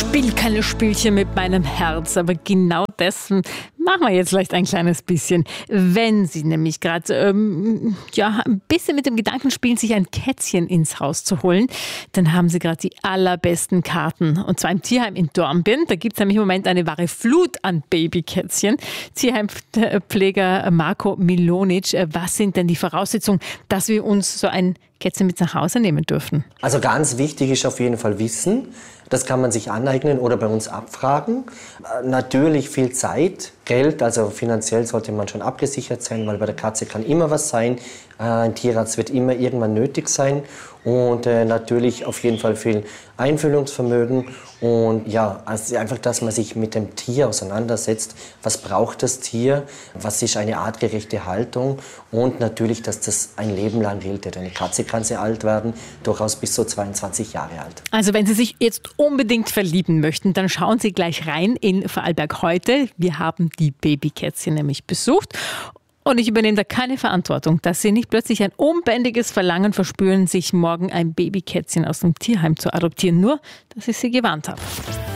spiele keine Spielchen mit meinem Herz, aber genau das machen wir jetzt vielleicht ein kleines bisschen. Wenn Sie nämlich gerade ein bisschen mit dem Gedanken spielen, sich ein Kätzchen ins Haus zu holen, dann haben Sie gerade die allerbesten Karten. Und zwar im Tierheim in Dornbirn. Da gibt es nämlich im Moment eine wahre Flut an Babykätzchen. Tierheimpfleger Marko Milonic, was sind denn die Voraussetzungen, dass wir uns so ein Kätzchen mit nach Hause nehmen dürfen? Also ganz wichtig ist auf jeden Fall Wissen. Das kann man sich aneignen oder bei uns abfragen. Natürlich viel Zeit, Geld, also finanziell sollte man schon abgesichert sein, weil bei der Katze kann immer was sein. Ein Tierarzt wird immer irgendwann nötig sein und natürlich auf jeden Fall viel Einfühlungsvermögen und ja, also einfach, dass man sich mit dem Tier auseinandersetzt. Was braucht das Tier? Was ist eine artgerechte Haltung? Und natürlich, dass das ein Leben lang gilt. Eine Katze kann sehr alt werden, durchaus bis zu 22 Jahre alt. Also wenn Sie sich jetzt unbedingt verlieben möchten, dann schauen Sie gleich rein in Vorarlberg heute. Wir haben die Babykätzchen nämlich besucht. Und ich übernehme da keine Verantwortung, dass Sie nicht plötzlich ein unbändiges Verlangen verspüren, sich morgen ein Babykätzchen aus dem Tierheim zu adoptieren. Nur, dass ich Sie gewarnt habe.